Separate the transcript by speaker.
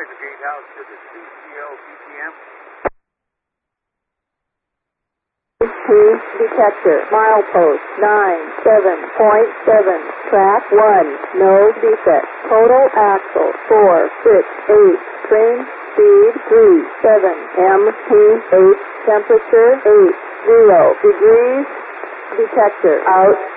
Speaker 1: traffic for gatehouse to the CCO PTM.
Speaker 2: Detector, milepost 97.7, track 1, no defect, total axle 468, train speed 37, MT8, temperature 80 degrees, detector out.